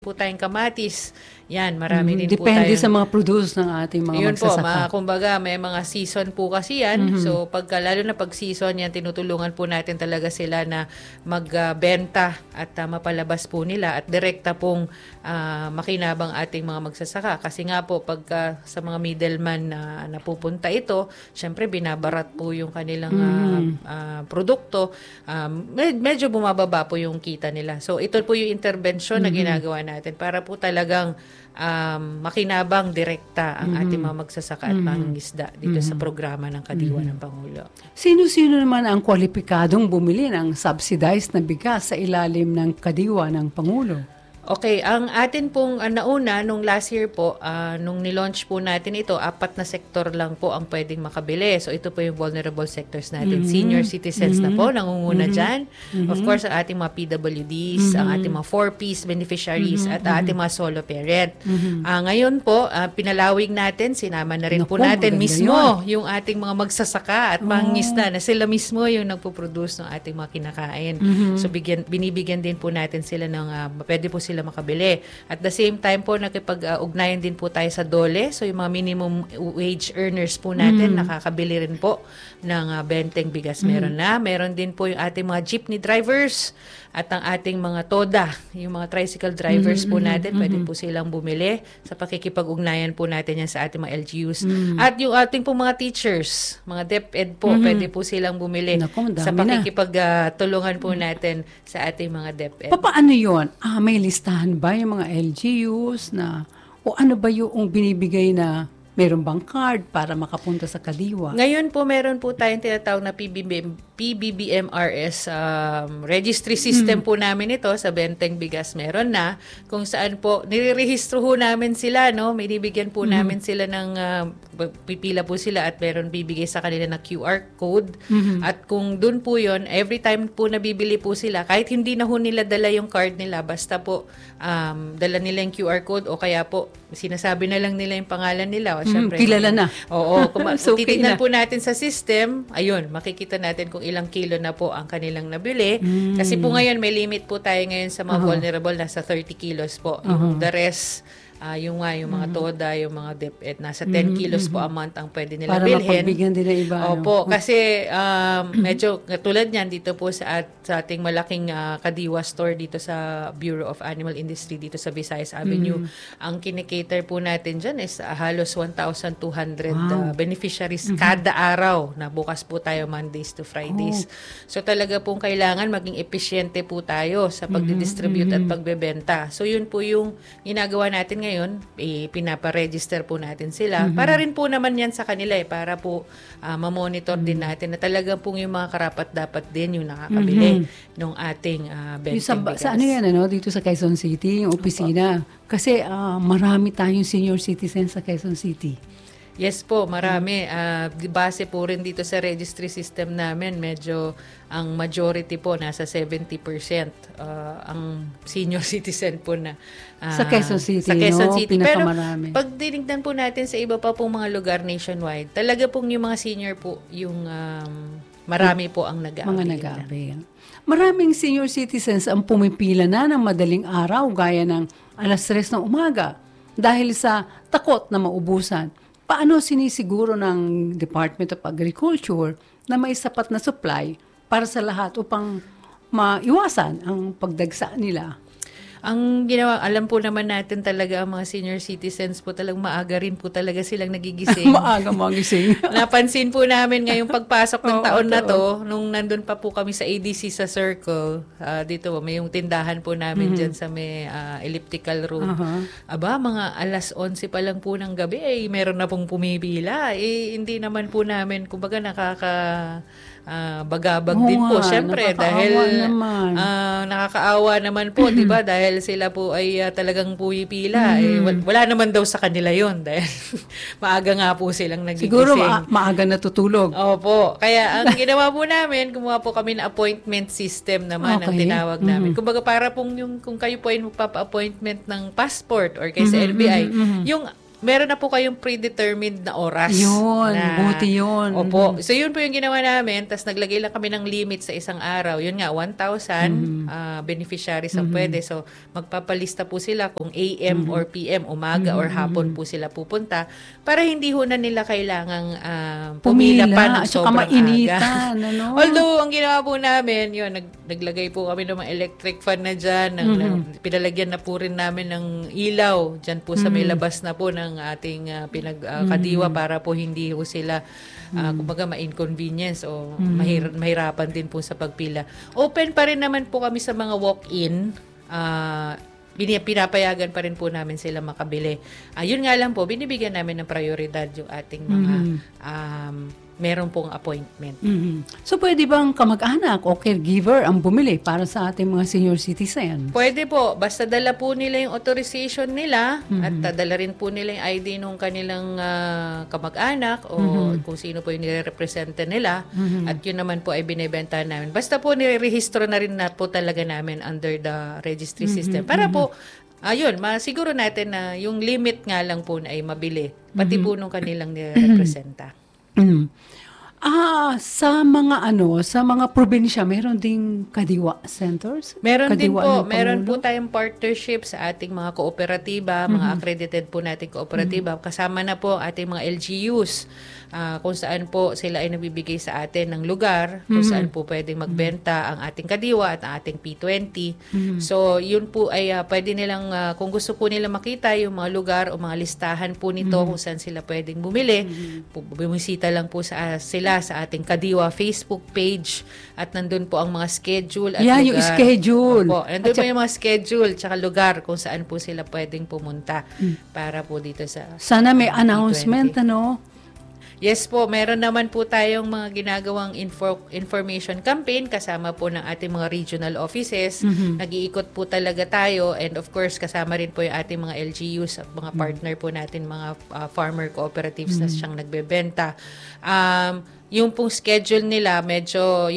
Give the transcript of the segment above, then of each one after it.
po tayong kamatis. Yan, marami din po Depende tayong... sa mga produce ng ating mga Yun po, magsasaka. kumbaga may mga season po kasi yan. So lalo na pag season yan, tinutulungan po natin talaga sila na magbenta at mapalabas po nila at direkta pong makinabang ating mga magsasaka. Kasi nga po, pag sa mga middleman na napupunta ito, syempre binabarat po yung kanilang produkto. Medyo bumababa po yung kita nila. So ito po yung intervention na ginagawa natin para po talagang makinabang direkta ang ating mga magsasaka at mangingisda dito sa programa ng Kadiwa ng Pangulo. Sino-sino naman ang kwalipikadong bumili ng subsidized na bigas sa ilalim ng Kadiwa ng Pangulo? Okay, ang atin pong nauna, nung last year po, nung nilaunch po natin ito, 4 na sektor lang po ang pwedeng makabili. So ito po yung vulnerable sectors natin. Senior citizens na po, nangunguna dyan. Of course, ang ating mga PWDs, ang ating mga 4Ps beneficiaries, at ating mga solo parent. Ngayon po, pinalawig natin, sinama na rin po natin mismo yung ating mga magsasaka at mangingisda na sila mismo yung nagpo-produce ng ating mga kinakain. So binibigyan din po natin sila ng, pwede po sila makabili. At the same time po, nakipag-ugnayan din po tayo sa DOLE. So, yung mga minimum wage earners po natin, nakakabili rin po ng benteng bigas. Meron na. Meron din po yung ating mga jeepney drivers at ang ating mga TODA, yung mga tricycle drivers po natin, pwede po silang bumili sa pakikipag-ugnayan po natin yan sa ating mga LGUs. At yung ating po mga teachers, mga DepEd po, pwede po silang bumili sa pakikipag-tulungan po natin sa ating mga DepEd. Paano yun? May listahan ba yung mga LGUs na, o ano ba yung binibigay na meron bang card para makapunta sa Kadiwa? Ngayon po, meron po tayong tinatawag na PBBMRS registry system po namin ito sa benteng bigas. Meron na kung saan po nirerehistro ho namin sila, no? May bibigyan po namin sila ng pipila po sila at meron bibigay sa kanila na QR code. At kung dun po yon, every time po nabibili po sila, kahit hindi na ho nila dala yung card nila, basta po dala nila yung QR code o kaya po sinasabi na lang nila yung pangalan nila. Siyempre, kilala na. Oo. Kung So, titignan po natin sa system, ayun, makikita natin kung ilang kilo na po ang kanilang nabili. Kasi po ngayon, may limit po tayo ngayon sa mga vulnerable, nasa 30 kilos po. Yung the rest, yung mga TODA, yung mga DepEd, nasa 10 kilos po a month ang pwede nila bilhin. Para mapagbigyan din ng iba. Opo, kasi medyo tulad niyan dito po sa ating malaking Kadiwa store dito sa Bureau of Animal Industry dito sa Visayas Avenue. Ang kinikater po natin dyan is halos 1,200 beneficiaries kada araw na bukas po tayo Mondays to Fridays. So talaga pong kailangan maging epesyente po tayo sa pagdidistribute at pagbebenta. So yun po yung ginagawa natin ngayon, pinapa-register po natin sila. Para rin po naman yan sa kanila para po ma-monitor din natin na talagang pong yung mga karapat-dapat din yung nakakabili ng ating benteng bigas. Sa ano yan, dito sa Quezon City, yung opisina. Kasi marami tayong senior citizens sa Quezon City. Yes po, marami. Base po rin dito sa registry system namin, medyo ang majority po, nasa 70% ang senior citizen po na sa Quezon City, sa Quezon City. Pero pag dinignan po natin sa iba pa pong mga lugar nationwide, talaga pong yung mga senior po, yung marami po ang nag-aabil. Maraming senior citizens ang pumipila na ng madaling araw gaya ng 3:00 ng umaga dahil sa takot na maubusan. Paano sinisiguro ng Department of Agriculture na may sapat na supply para sa lahat upang maiwasan ang pagdagsa nila? Ang ginawa, alam po naman natin talaga ang mga senior citizens po talagang maaga rin po talaga silang nagigising. Maaga magising. Napansin po namin ngayong pagpasok ng taon na to, nung nandun pa po kami sa ADC sa Circle, dito may yung tindahan po namin dyan sa may elliptical road. Aba, mga 11:00 pa lang po ng gabi, meron na pong pumipila. Hindi naman po namin, kumbaga bagabag din po. Siyempre, dahil nakakaawa naman po, di ba? Dahil sila po ay talagang pumipila. Wala naman daw sa kanila yon dahil maaga nga po silang nagigising. Siguro maaga natutulog. Opo. Kaya ang ginawa po namin, gumawa po kami ng appointment system naman ang tinawag namin. Kumbaga para pong kung kayo po ay magpapa-appointment ng passport or kay sa NBI, yung meron na po kayong predetermined na oras. Yun, buti yun. Opo. So, yun po yung ginawa namin. Tapos, naglagay lang kami ng limit sa isang araw. Yun nga, 1,000 beneficiaries ang pwede. So, magpapalista po sila kung AM or PM, umaga or hapon po sila pupunta para hindi ho na nila kailangang pumila pa ng sobrang aga. Ano? Although, ang ginawa po namin, yun, naglagay po kami ng mga electric fan na dyan. Pinalagyan na po rin namin ng ilaw dyan po sa may labas na po ng ating pinagkadiwa para po hindi po sila kumbaga ma-inconvenience o mahirapan din po sa pagpila. Open pa rin naman po kami sa mga walk-in. Pinapayagan pa rin po namin sila makabili. Yun nga lang po, binibigyan namin ng prioridad yung ating mga meron pong appointment. So, pwede bang kamag-anak o caregiver ang bumili para sa ating mga senior citizens? Pwede po. Basta dala po nila yung authorization nila at dala rin po nila yung ID nung kanilang kamag-anak o kung sino po yung nire-represente nila at yun naman po ay binibenta namin. Basta po nire-rehistro na rin na po talaga namin under the registry system. Para po, masiguro natin na yung limit nga lang po na ay mabili. Pati po nung kanilang nire-representa. Sa mga probinsya, meron ding kadiwa centers? Meron din po. Meron po tayong partnership sa ating mga kooperatiba, mga accredited po nating kooperatiba. Kasama na po ating mga LGUs kung saan po sila ay nabibigay sa atin ng lugar, kung saan po pwedeng magbenta ang ating kadiwa at ang ating P20. So, yun po ay pwede nilang, kung gusto po nila makita yung mga lugar o mga listahan po nito kung saan sila pwedeng bumili, bumisita lang po sila sa ating Kadiwa Facebook page at nandun po ang mga schedule at lugar. Yung schedule. Opo, nandun po yung mga schedule tsaka lugar kung saan po sila pwedeng pumunta para po dito sa sana may announcement, ano? Yes po, meron naman po tayong mga ginagawang information campaign kasama po ng ating mga regional offices. Nag-iikot po talaga tayo and of course kasama rin po yung ating mga LGUs at mga partner po natin, mga farmer cooperatives na siyang nagbebenta. Yung pong schedule nila, medyo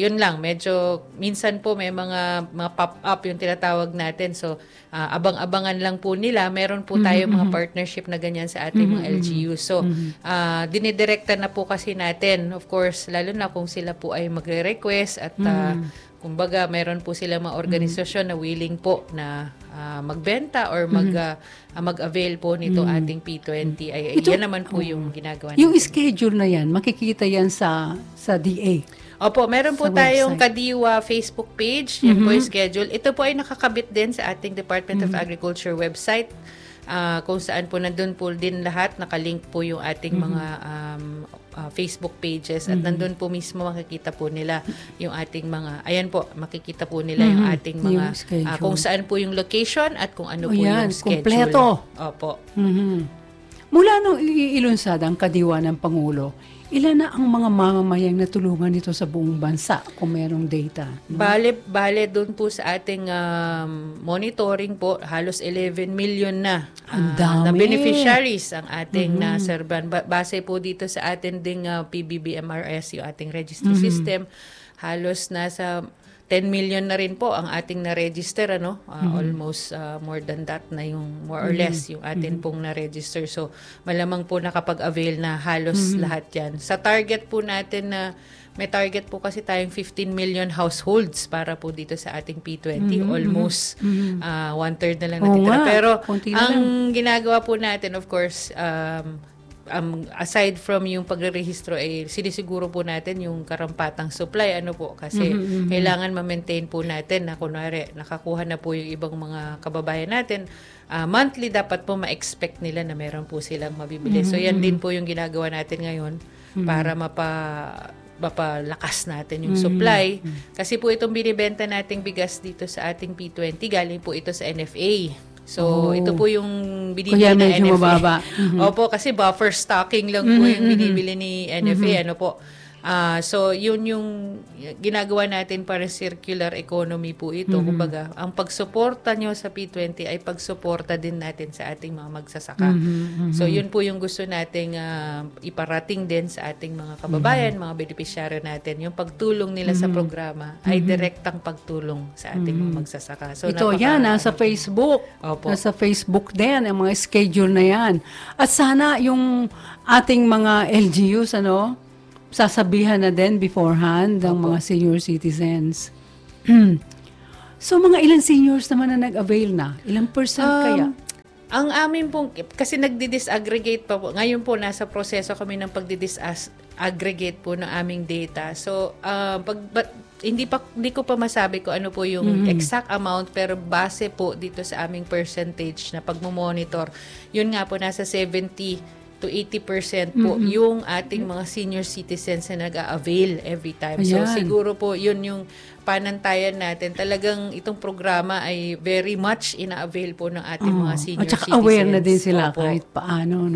minsan po may mga pop-up yung tinatawag natin. So, abang-abangan lang po nila. Meron po tayo mga partnership na ganyan sa ating mga LGU. So, dinidirekta na po kasi natin, of course, lalo na kung sila po ay magre-request at kumbaga, meron po sila mga organisasyon na willing po na magbenta or mag-avail po nito ating P20. Yan naman po yung ginagawa natin. Yung schedule na yan, makikita yan sa DA. Opo, meron po tayong Kadiwa Facebook page. Yan po yung schedule. Ito po ay nakakabit din sa ating Department of Agriculture website. Kung saan po nandun po din lahat, nakalink po yung ating mga Facebook pages at nandun po mismo makikita po nila yung ating mga, ayan po, makikita po nila yung ating mga, kung saan po yung location at kung ano po yung schedule. Kompleto. Opo. Mula nung ilunsad ang Kadiwa ng Pangulo, ilan na ang mga mamamayang natulungan nito sa buong bansa kung merong data? Bale doon po sa ating monitoring po, halos 11 million na na beneficiaries ang ating naserban. Base po dito sa atin ding PBBMRS, yung ating registry system, halos nasa 10 million na rin po ang ating na-register, almost more than that na yung more or less yung atin pong na-register. So, malamang po nakapag-avail na halos lahat yan. Sa target po natin na may target po kasi tayong 15 million households para po dito sa ating P20. Almost one-third na lang natitira. Pero ang ginagawa po natin, of course, aside from yung pagre-rehistro, sinisiguro po natin yung karampatang supply. Kasi kailangan ma-maintain po natin na kunwari nakakuha na po yung ibang mga kababayan natin. Monthly dapat po ma-expect nila na meron po silang mabibili. So yan din po yung ginagawa natin ngayon para mapalakas natin yung supply. Kasi po itong binibenta nating bigas dito sa ating P20, galing po ito sa NFA. So, ito po yung binibili ng NFA. Mababa. Opo, kasi buffer stocking lang po yung binibili ni NFA. So, yun yung ginagawa natin para circular economy po ito. Kumbaga, ang pagsuporta nyo sa P20 ay pagsuporta din natin sa ating mga magsasaka. So, yun po yung gusto nating iparating din sa ating mga kababayan, mga benepisyaryo natin. Yung pagtulong nila sa programa ay direktang pagtulong sa ating mga magsasaka. So, ito yan, nasa Facebook. Opo. Nasa Facebook din, ang mga schedule na yan. At sana yung ating mga LGUs, sasabihan na din beforehand ng mga senior citizens. So, mga ilang seniors naman na nag-avail na? Ilang percent kaya? Ang amin pong, kasi nagdi-disaggregate pa po. Ngayon po, nasa proseso kami ng pagdi-disaggregate po ng aming data. So, hindi ko pa masabi ko ano po yung exact amount, pero base po dito sa aming percentage na pagmo-monitor, yun nga po, nasa 70 to 80% po yung ating mga senior citizens na nag-a-avail every time. Ayan. So, siguro po, yun yung panantayan natin. Talagang itong programa ay very much ina-avail po ng ating mga senior At saka citizens. aware na din sila Opo. kahit paano,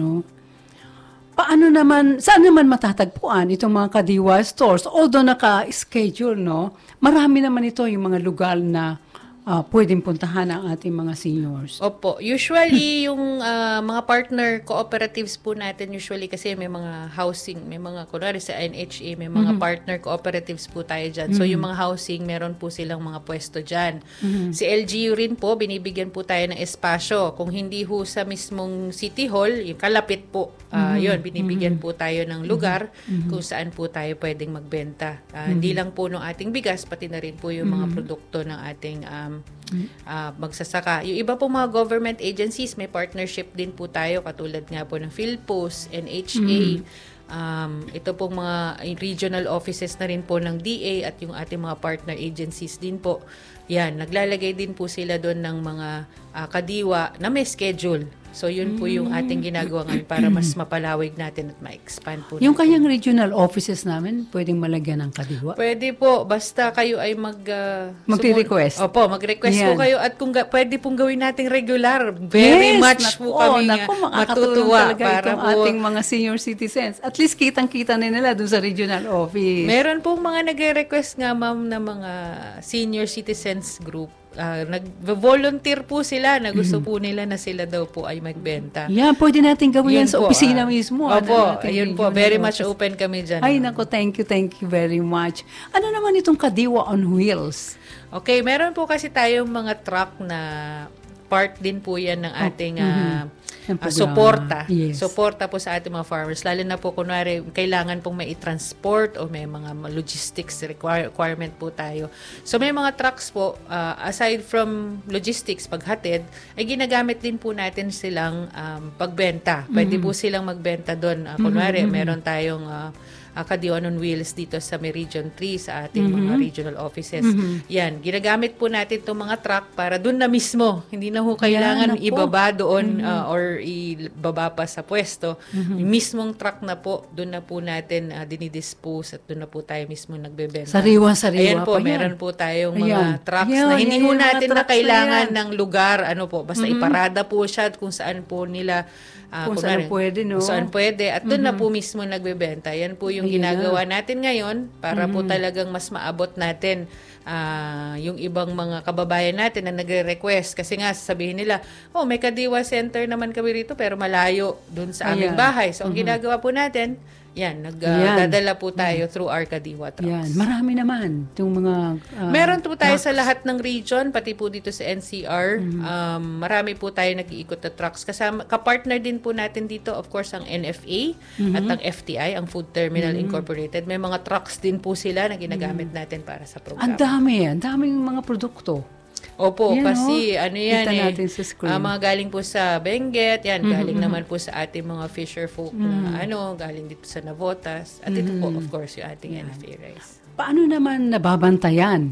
Paano naman, saan naman matatagpuan itong mga Kadiwa stores? Although naka-schedule, marami naman ito yung mga lugar na pwedeng puntahan ang ating mga seniors. Opo. Usually, yung mga partner cooperatives po natin, usually kasi may mga housing, may mga, kunwari sa NHA, may mga partner cooperatives po tayo dyan. So, yung mga housing, meron po silang mga pwesto dyan. Si LGU rin po, binibigyan po tayo ng espasyo. Kung hindi ho sa mismong City Hall, yung kalapit po, yun, binibigyan po tayo ng lugar kung saan po tayo pwedeng magbenta. Hindi lang po ng ating bigas, pati na rin po yung mga produkto ng ating magsasaka. Yung iba po mga government agencies, may partnership din po tayo, katulad nga po ng PhilPost, NHA, ito pong mga regional offices na rin po ng DA at yung ating mga partner agencies din po. Yan, naglalagay din po sila doon ng mga kadiwa na may schedule. So, yun po yung ating ginagawa ngayon para mas mapalawig natin at ma-expand po Yung natin. kanyang regional offices namin, pwedeng malagyan ng Kadiwa? Pwede po, basta kayo ay Magre-request. Opo, mag-request po Yan. kayo at kung pwede pong gawin nating regular. Very much po kami matutuwa talaga para itong po. ating mga senior citizens. At least kitang-kita na nila doon sa regional office. Meron pong mga nagre-request nga ma'am na mga senior citizens group. Nag-volunteer po sila na gusto po nila na sila daw po ay magbenta. Yan, pwede natin gawin yan sa po, opisina mismo. Opo, Nating ayun po. regional Very much office. open kami dyan. Ay, naku, thank you very much. Ano naman itong Kadiwa on Wheels? Okay, meron po kasi tayong mga truck na part din po yan ng ating suporta. Yes. Suporta po sa ating mga farmers. Lalo na po, kunwari, kailangan pong may i-transport o may mga logistics requirement po tayo. So, may mga trucks po, aside from logistics, paghatid, ay ginagamit din po natin silang pagbenta. Pwede po silang magbenta doon. Kunwari, meron tayong Kadiwa on Wheels dito sa may Region 3 sa ating mga regional offices. Yan, ginagamit po natin itong mga truck para doon na mismo. Hindi na ho kailangan Yan, ibaba doon or ibaba pa sa pwesto. Yung mismong truck na po, doon na po natin dinidispose at doon na po tayo mismo nagbebenta. Sariwa-sariwa Ayan po, pa yan. meron po tayong Ayan. mga trucks Ayan, na hindi yan, ho yung mga natin na trucks na kailangan yan. ng lugar. Basta iparada po siya kung saan po nila Kung saan pwede, no? Kung saan pwede. At doon na po mismo nagbebenta. Yan po yung ginagawa natin ngayon para po talagang mas maabot natin yung ibang mga kababayan natin na nagre-request. Kasi nga, sasabihin nila, may Kadiwa Center naman kami rito pero malayo doon sa aming bahay. So, ang ginagawa po natin, dadala po tayo through our Kadiwa trucks. Yan, marami naman itong mga Meron po tayo sa lahat ng region, pati po dito sa NCR. Marami po tayo nag-iikot na trucks. Kasama, kapartner din po natin dito, of course, ang NFA at ang FTI, ang Food Terminal Incorporated. May mga trucks din po sila na ginagamit natin para sa programa. ang daming mga produkto. Opo, Yan, kasi Kita natin sa screen. mga galing po sa Benguet, galing naman po sa ating mga fisher folk na galing dito sa Navotas. At ito po, of course, yung ating NFA rice. Paano naman nababantayan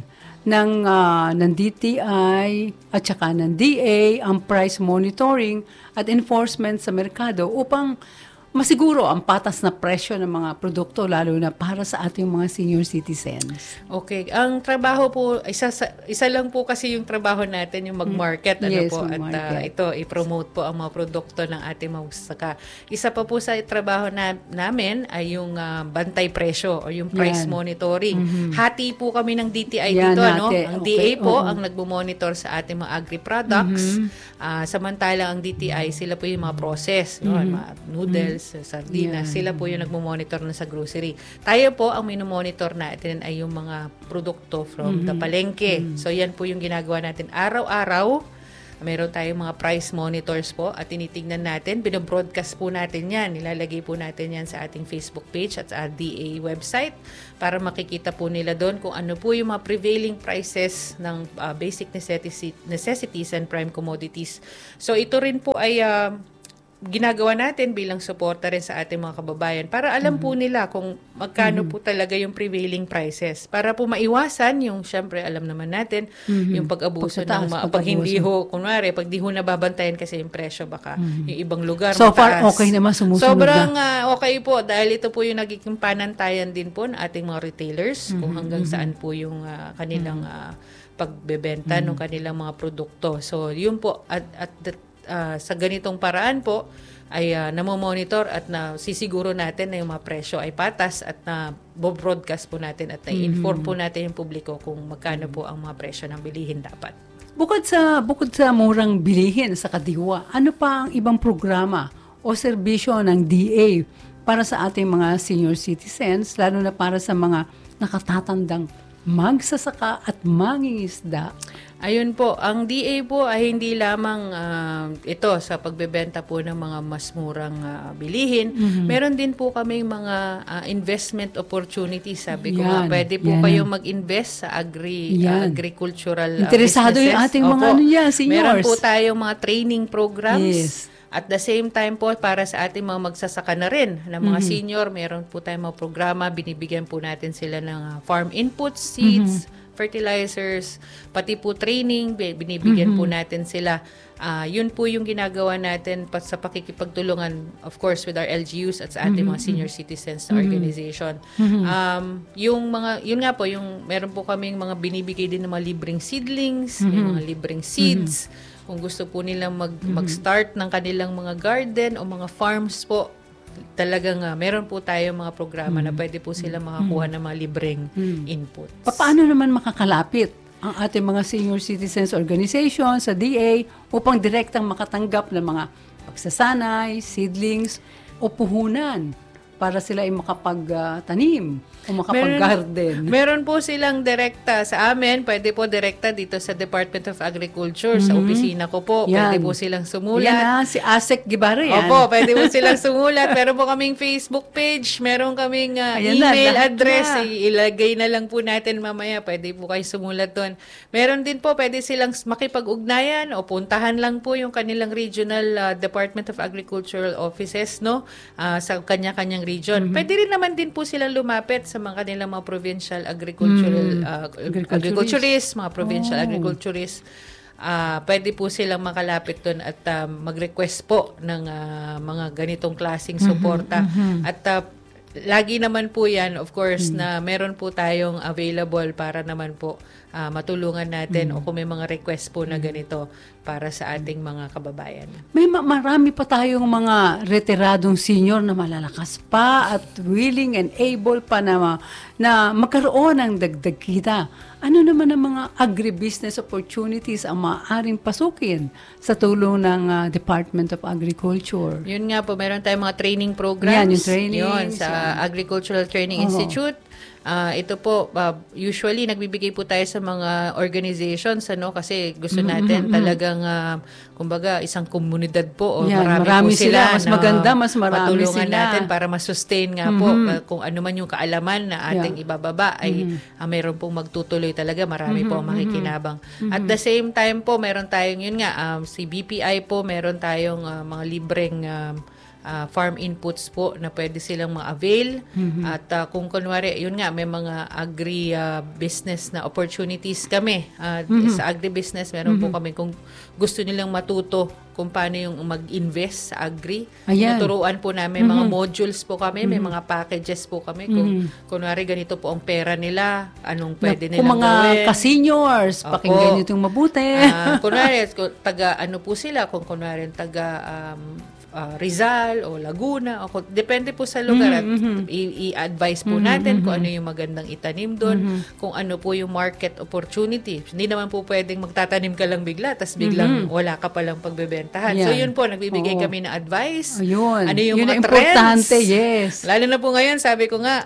ng DTI at saka ng DA ang price monitoring at enforcement sa merkado upang masiguro ang patas na presyo ng mga produkto lalo na para sa ating mga senior citizens? Okay, ang trabaho po isa lang po kasi yung trabaho natin yung mag-market Yes, po mag-market. at ito i-promote po ang mga produkto ng ating mga magsasaka. Isa pa po sa trabaho namin ay yung bantay presyo o yung price Yan. monitoring. Hati po kami ng DTI Yan, dito ano. hati. Ang Okay, DA po oo. ang nagmo-monitor sa ating mga agri-products. Samantalang ang DTI sila po yung mga process, yun, mga noodles, sardinas, sila po yung nagmo-monitor na sa grocery. Tayo po, ang minomonitor natin ay yung mga produkto from the palengke. So, yan po yung ginagawa natin araw-araw. Meron tayong mga price monitors po at tinitingnan natin, binobroadcast po natin yan. Nilalagay po natin yan sa ating Facebook page at sa DA website para makikita po nila doon kung ano po yung mga prevailing prices ng basic necessities and prime commodities. So, ito rin po ay ginagawa natin bilang suporta rin sa ating mga kababayan para alam po nila kung magkano po talaga yung prevailing prices. Para po maiwasan yung, syempre, alam naman natin, yung pag-abuso ng pag hindi ho, kunwari, pag di ho nababantayan kasi yung presyo, baka yung ibang lugar So mataas. far, okay naman, sumusunod Sobrang na. okay po dahil ito po yung nagiging panantayan din po ng ating mga retailers kung hanggang saan po yung kanilang pagbebenta ng kanilang mga produkto. So, yun po, sa ganitong paraan po ay namomonitor at sisiguro natin na yung mga presyo ay patas at na-broadcast po natin at na-inform po natin yung publiko kung magkano po ang mga presyo ng bilihin dapat. Bukod sa murang bilihin sa kadiwa, ano pa ang ibang programa o serbisyo ng DA para sa ating mga senior citizens, lalo na para sa mga nakatatandang magsasaka at mangingisda? Ayun po, ang DA po ay hindi lamang ito sa pagbebenta po ng mga mas murang bilihin. Meron din po kaming mga investment opportunities. Sabi ko nga, pwede po kayong mag-invest sa agricultural interesado businesses. yung ating mga seniors. Meron po tayong mga training programs. Yes. At the same time po, para sa ating mga magsasaka na rin, na mga senior, meron po tayong mga programa, binibigyan po natin sila ng farm inputs, seeds, fertilizers, pati po training, binibigyan po natin sila. Yun po yung ginagawa natin sa pakikipagtulungan, of course, with our LGUs at sa ating mga senior citizens na organization. Yun nga po, meron po kaming mga binibigay din ng mga libreng seedlings, yung mga libreng seeds. Kung gusto po nilang mag-start ng kanilang mga garden o mga farms po, talagang meron po tayong mga programa na pwede po sila makakuha ng mga libreng inputs. Paano naman makakalapit ang ating mga senior citizens organization sa DA upang direktang makatanggap ng mga pagsasanay, seedlings o puhunan para sila ay makapagtanim o makapag-garden? Meron po silang direkta sa amin. Pwede po direkta dito sa Department of Agriculture, sa opisina ko po. Pwede po silang sumulat. Yan si Asek Guevara yan. Opo, pwede po silang sumulat. Meron po kaming Facebook page. Meron kaming email address. Ilagay na lang po natin mamaya. Pwede po kayo sumulat doon. Meron din po, pwede silang makipag-ugnayan o puntahan lang po yung kanilang regional Department of Agricultural offices, no? Sa kanya-kanyang region. Pwede rin naman din po silang lumapit sa mga kanilang mga provincial agriculturists, mga provincial agriculturists. Pwede po silang makalapit doon at mag-request po ng mga ganitong klaseng suporta. At lagi naman po yan, of course, na meron po tayong available para naman po matulungan natin o kung may mga request po na ganito para sa ating mga kababayan. May marami pa tayong mga retiradong senior na malalakas pa at willing and able pa na magkaroon ng dagdag kita. Ano naman ang mga agribusiness opportunities ang maaaring pasukin sa tulong ng Department of Agriculture? Yun nga po, meron tayong mga training programs. Yan, yung training. Yun, sa Agricultural Training Institute. Ito po, usually nagbibigay po tayo sa mga organizations kasi gusto natin talagang kumbaga isang komunidad po o marami po sila. Mas maganda, mas marami patulungan sila. natin para ma-sustain nga po kung ano man yung kaalaman na ating ibababa ay mayroon pong magtutuloy talaga, marami po ang makikinabang. At the same time po, meron tayong yun nga, si BPI po, meron tayong mga libreng farm inputs po na pwede silang ma-avail. At kung kunwari, yun nga, may mga agri-business na opportunities kami. Sa agri-business, meron po kami kung gusto nilang matuto kung paano yung mag-invest sa agri. Ayan. Naturuan po namin mga modules po kami, may mga packages po kami. Kung kunwari ganito po ang pera nila, anong pwede nilang Kung mga gawin. ka-seniors, Opo. pakinggan nyo itong mabuti. Kunwari, taga ano po sila, kung kunwari taga Rizal o Laguna, o depende po sa lugar at i-advise po natin kung ano yung magandang itanim doon, kung ano po yung market opportunity. Hindi naman po pwedeng magtatanim ka lang bigla, tas biglang wala ka palang pagbebentahan. So yun po, nagbibigay kami ng advice. Ayun. Ano yung Yun mga ang importante, trends. yes. Lalo na po ngayon, sabi ko nga,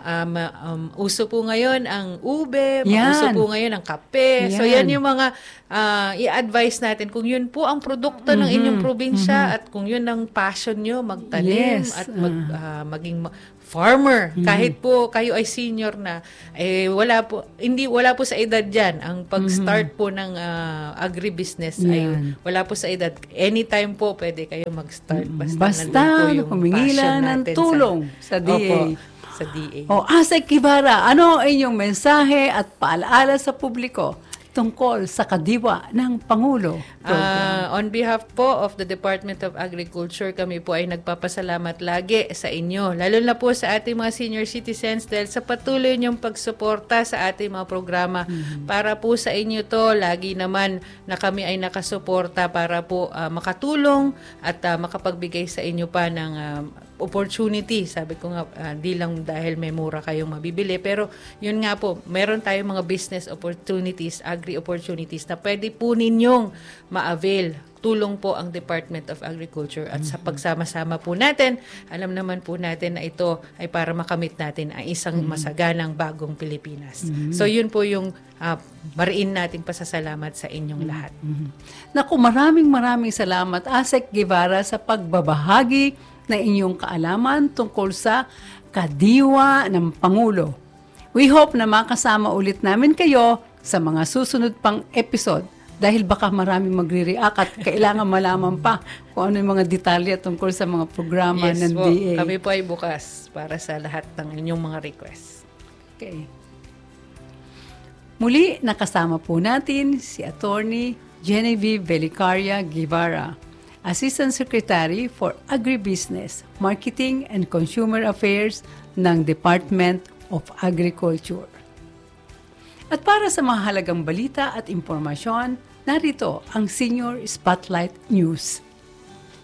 uso po ngayon ang ube, uso po ngayon ang kape. So yan yung mga i-advise natin kung yun po ang produkto ng inyong probinsya at kung yun ang passion nyo, magtanim at maging farmer. Kahit po kayo ay senior na, wala po sa edad diyan. Ang pag-start po ng agribusiness ay wala po sa edad. Anytime po pwede kayo mag-start. Basta humingilan ng tulong sa DA. Opo, sa DA. Asek Guevara, ano ang inyong mensahe at paalaala sa publiko tungkol sa kadiwa ng Pangulo? On behalf po of the Department of Agriculture, kami po ay nagpapasalamat lagi sa inyo. Lalo na po sa ating mga senior citizens dahil sa patuloy niyong pagsuporta sa ating mga programa. Para po sa inyo to, lagi naman na kami ay nakasuporta para po makatulong at makapagbigay sa inyo pa ng opportunity. Sabi ko nga, di lang dahil may mura kayong mabibili. Pero yun nga po, meron tayong mga business opportunities, agri opportunities na pwede po ninyong ma-avail. Tulong po ang Department of Agriculture at sa pagsama-sama po natin, alam naman po natin na ito ay para makamit natin ang isang masaganang bagong Pilipinas. So yun po yung mariin nating pasasalamat sa inyong lahat. Naku, maraming salamat, Asek Guevara, sa pagbabahagi na inyong kaalaman tungkol sa kadiwa ng Pangulo. We hope na makasama ulit namin kayo sa mga susunod pang episode dahil baka maraming magre-react at kailangan malaman pa kung ano yung mga detalye tungkol sa mga programa ng po, DA. Kami po ay bukas para sa lahat ng inyong mga requests. Okay. Muli, nakasama po natin si Attorney Genevieve Belicaria Guevara, Assistant Secretary for Agribusiness, Marketing and Consumer Affairs ng Department of Agriculture. At para sa mahalagang balita at impormasyon, narito ang Senior Spotlight News.